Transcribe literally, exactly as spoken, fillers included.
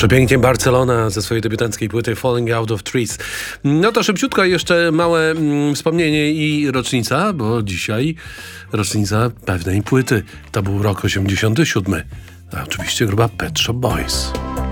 Przepięknie Barcelona ze swojej debiutanckiej płyty Falling Out of Trees. No to szybciutko jeszcze małe mm, wspomnienie i rocznica, bo dzisiaj rocznica pewnej płyty. To był rok osiemdziesiąty siódmy. A oczywiście grupa Pet Shop Boys.